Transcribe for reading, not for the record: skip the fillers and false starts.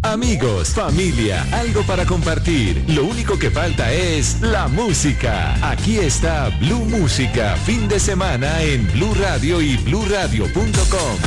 Amigos, familia, algo para compartir. Lo único que falta es la música. Aquí está Blue Música, fin de semana en Blue Radio y bluradio.com.